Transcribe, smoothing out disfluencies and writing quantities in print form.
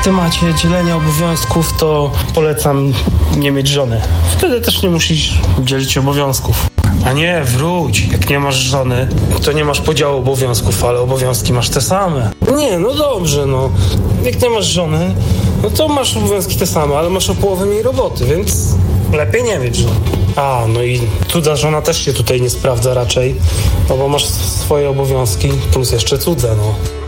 temacie dzielenia obowiązków to polecam nie mieć żony. Wtedy też nie musisz dzielić obowiązków. A nie, wróć, jak nie masz żony, to nie masz podziału obowiązków, ale obowiązki masz te same. Nie, no dobrze, no. Jak nie masz żony, no to masz obowiązki te same, ale masz o połowę mniej roboty, więc lepiej nie mieć żony. A, no i cudza żona też się tutaj nie sprawdza raczej, no bo masz swoje obowiązki plus jeszcze cudze, no.